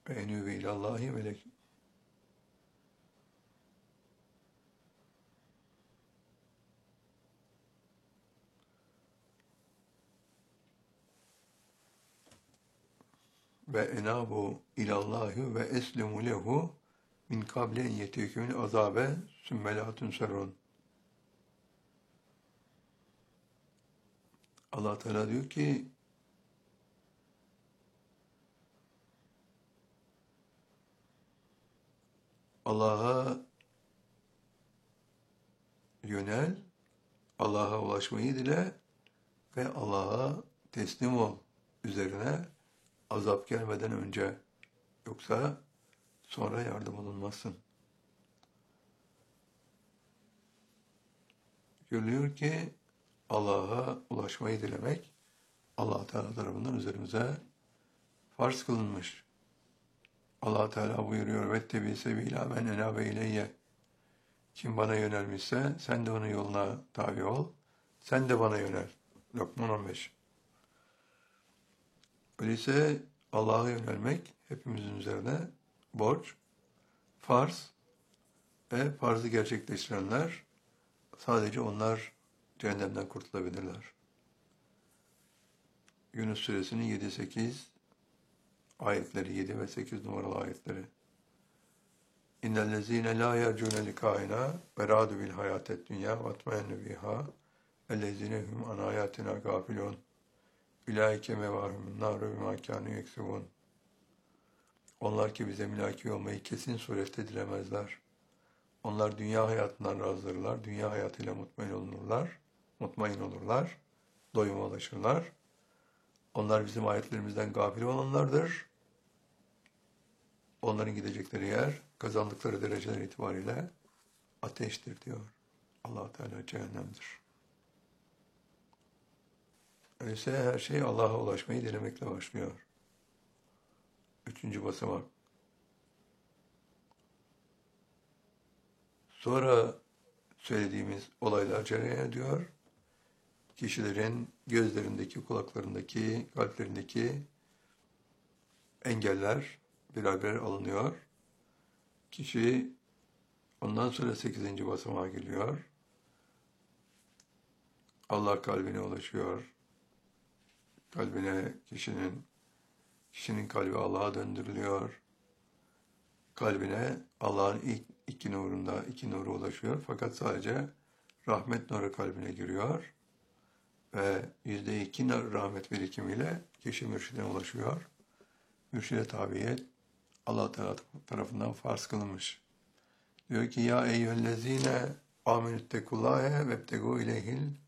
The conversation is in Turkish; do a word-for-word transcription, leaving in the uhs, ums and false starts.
ve enûbü ilallâhi ve lek. Ve enabu ilallâhi ve eslemu lehu min kable en yetekûn azabe sümme lâ tunserûn. Allah Teala diyor ki Allah'a yönel, Allah'a ulaşmayı dile ve Allah'a teslim ol üzerine azap gelmeden önce. Yoksa sonra yardım olunmazsın. Görülüyor ki Allah'a ulaşmayı dilemek Allah Teala tarafından üzerimize farz kılınmış. Allah Teala buyuruyor: "Vettebi sebila men enabe ileyye." Kim bana yönelmişse sen de onun yoluna tabi ol. Sen de bana yönel. Lokman on beş. Öyleyse Allah'a yönelmek hepimizin üzerine borç, farz ve farzı gerçekleştirenler sadece onlar cehennemden kurtulabilirler. Yunus Suresinin yedi sekiz ayetleri, yedi ve sekiz numaralı ayetleri. İnnellezîne lâ yercûne likâinâ ve râdü bil hayâted dünyâ ve atma'ennu bihâ ellezîne hum an âyâtinâ gâfilûn ulaîke mevâhumun nâru bimâ kânû yeksibûn. Onlar ki bize mülâki olmayı kesin surette dilemezler. Onlar dünya hayatından razdırlar, dünya hayatıyla mutmain olurlar, mutmain olurlar, doyuma ulaşırlar. Onlar bizim ayetlerimizden gafil olanlardır. Onların gidecekleri yer, kazandıkları dereceler itibariyle ateştir diyor. Allah Teala cehennemdir. Öyleyse her şey Allah'a ulaşmayı dilemekle başlıyor. Üçüncü basamak. Sonra söylediğimiz olaylar cereyan ediyor. Kişilerin gözlerindeki, kulaklarındaki, kalplerindeki engeller birer birer alınıyor. Kişi ondan sonra sekizinci basamağa geliyor. Allah kalbine ulaşıyor. Kalbine kişinin, kişinin kalbi Allah'a döndürülüyor. Kalbine Allah'ın ilk iki nurunda, iki nuru ulaşıyor. Fakat sadece rahmet nuru kalbine giriyor. Ve yüzde iki rahmet birikimiyle kişi mürşidine ulaşıyor. Mürşide tabiyet Allah Teala tarafından farz kılınmış. Diyor ki: "Ya eyyühellezine amenüttekullâhe vebtegû ileyhil